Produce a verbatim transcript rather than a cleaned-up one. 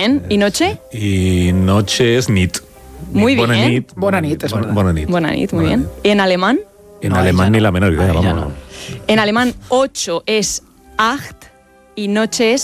bien. ¿Y noche? Y noche es nit. Muy Bona bien. nit. Bona nit, es verdad. Bona nit. Buena nit, muy Bona bien. nit. ¿En alemán? En No, alemán ahí ya ni no. la menor idea, Ahí ya vamos. no. En alemán ocho es acht y noche es